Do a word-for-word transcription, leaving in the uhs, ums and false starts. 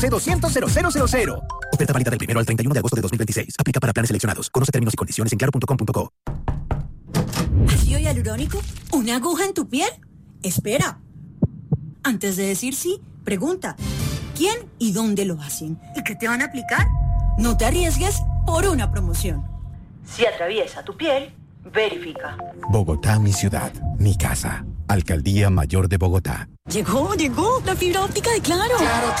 doscientos cero cero cero cero. Oferta válida del primero al treinta y uno de agosto de dos mil veintiséis. Aplica para planes seleccionados. Conoce términos y condiciones en claro punto com punto co. ¿Ácido hialurónico? ¿Una aguja en tu piel? Espera. Antes de decir sí, pregunta. ¿Quién y dónde lo hacen? ¿Y qué te van a aplicar? No te arriesgues por una promoción. Si atraviesa tu piel, verifica. Bogotá, mi ciudad, mi casa. Alcaldía Mayor de Bogotá. Llegó, llegó, la fibra óptica de Claro. Claro,